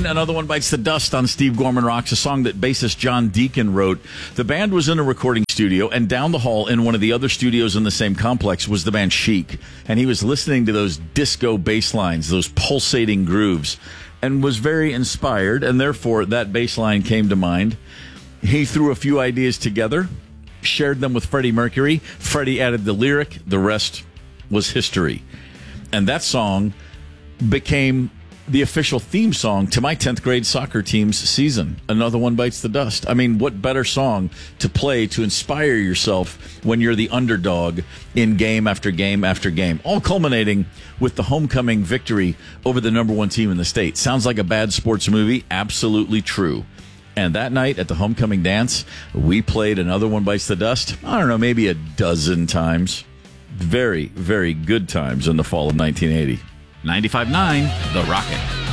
1989, Another One Bites the Dust on Steve Gorman Rocks, a song that bassist John Deacon wrote. The band was in a recording studio, and down the hall in one of the other studios in the same complex was the band Chic. And he was listening to those disco bass lines, those pulsating grooves, and was very inspired, and therefore that bass line came to mind. He threw a few ideas together, shared them with Freddie Mercury. Freddie added the lyric. The rest was history. And that song became the official theme song to my 10th grade soccer team's season. Another One Bites the Dust. I mean, what better song to play to inspire yourself when you're the underdog in game after game after game, all culminating with the homecoming victory over the number one team in the state. Sounds like a bad sports movie? Absolutely true. And that night at the homecoming dance, we played Another One Bites the Dust, I don't know, maybe a dozen times. Very, very good times in the fall of 1980. 95.9, The Rocket.